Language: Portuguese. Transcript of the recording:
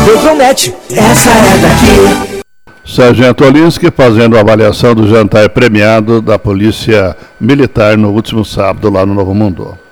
Beltromete, essa é daqui. Sargento Olinski fazendo a avaliação do jantar premiado da Polícia Militar no último sábado lá no Novo Mundo.